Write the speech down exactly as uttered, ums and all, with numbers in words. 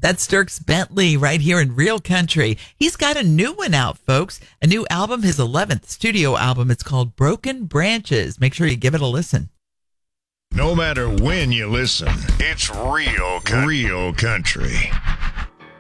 That's Dierks Bentley right here in Real Country. He's got a new one out, folks. A new album, his eleventh studio album. It's called Broken Branches. Make sure you give it a listen. No matter when you listen, it's Real, Real Country.